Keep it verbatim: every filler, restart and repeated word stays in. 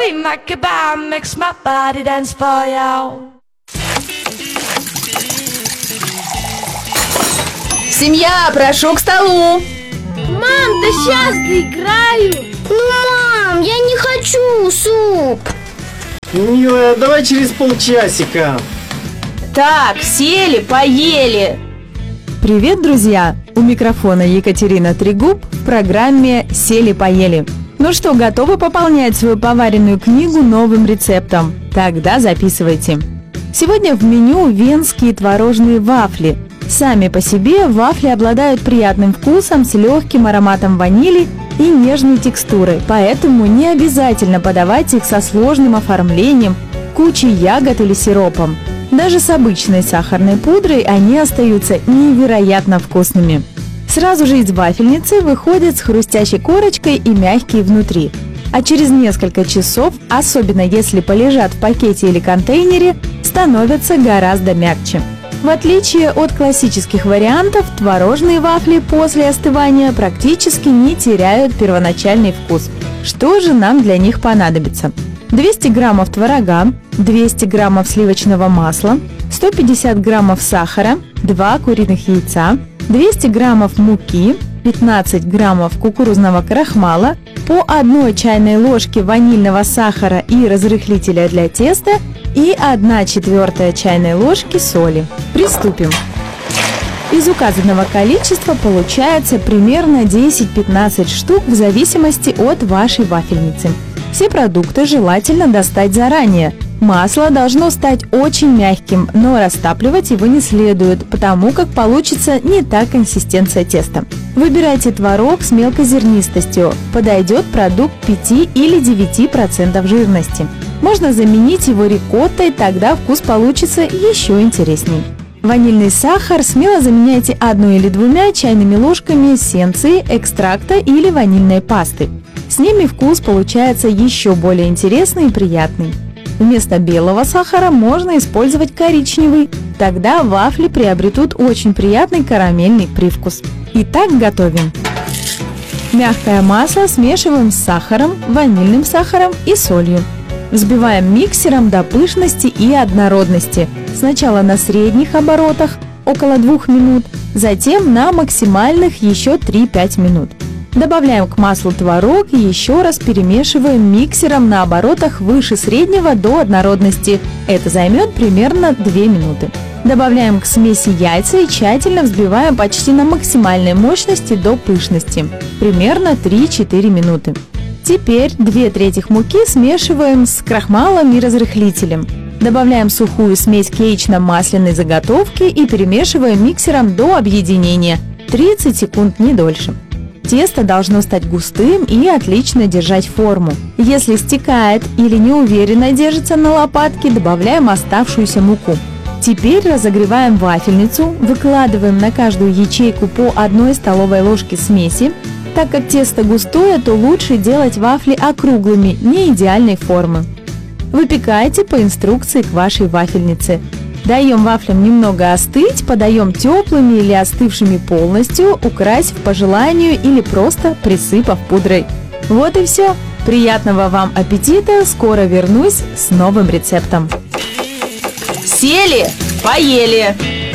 Be my goodbye, makes my body dance for you. Семья, прошу к столу. Мам, да сейчас доиграю. Ну, мам, я не хочу суп. Милая, давай через полчасика. Так, сели, поели. Привет, друзья! У микрофона Екатерина Трегуб в программе «Сели-поели». Ну что, готовы пополнять свою поваренную книгу новым рецептом? Тогда записывайте. Сегодня в меню венские творожные вафли. Сами по себе вафли обладают приятным вкусом с легким ароматом ванили и нежной текстурой, поэтому не обязательно подавать их со сложным оформлением, кучей ягод или сиропом. Даже с обычной сахарной пудрой они остаются невероятно вкусными. Сразу же из вафельницы выходят с хрустящей корочкой и мягкие внутри. А через несколько часов, особенно если полежат в пакете или контейнере, становятся гораздо мягче. В отличие от классических вариантов, творожные вафли после остывания практически не теряют первоначальный вкус. Что же нам для них понадобится? двести граммов творога, двести граммов сливочного масла, сто пятьдесят граммов сахара, два куриных яйца, двести граммов муки, пятнадцать граммов кукурузного крахмала, по одной чайной ложке ванильного сахара и разрыхлителя для теста и одна четвертая чайной ложки соли. Приступим. Из указанного количества получается примерно десять-пятнадцать штук в зависимости от вашей вафельницы. Все продукты желательно достать заранее. Масло должно стать очень мягким, но растапливать его не следует, потому как получится не та консистенция теста. Выбирайте творог с мелкой зернистостью. Подойдет продукт пять или девять процентов жирности. Можно заменить его рикоттой, тогда вкус получится еще интересней. Ванильный сахар смело заменяйте одной или двумя чайными ложками эссенции, экстракта или ванильной пасты. С ними вкус получается еще более интересный и приятный. Вместо белого сахара можно использовать коричневый, тогда вафли приобретут очень приятный карамельный привкус. Итак, готовим. Мягкое масло смешиваем с сахаром, ванильным сахаром и солью. Взбиваем миксером до пышности и однородности. Сначала на средних оборотах, около двух минут, затем на максимальных еще три-пять минут. Добавляем к маслу творог и еще раз перемешиваем миксером на оборотах выше среднего до однородности. Это займет примерно две минуты. Добавляем к смеси яйца и тщательно взбиваем почти на максимальной мощности до пышности. Примерно три-четыре минуты. Теперь две трети муки смешиваем с крахмалом и разрыхлителем. Добавляем сухую смесь к яично-масляной заготовке и перемешиваем миксером до объединения. тридцать секунд, не дольше. Тесто должно стать густым и отлично держать форму. Если стекает или неуверенно держится на лопатке, добавляем оставшуюся муку. Теперь разогреваем вафельницу, выкладываем на каждую ячейку по одной столовой ложке смеси. Так как тесто густое, то лучше делать вафли округлыми, не идеальной формы. Выпекайте по инструкции к вашей вафельнице. Даем вафлям немного остыть, подаем теплыми или остывшими полностью, украсив по желанию или просто присыпав пудрой. Вот и все. Приятного вам аппетита! Скоро вернусь с новым рецептом. Сели, поели.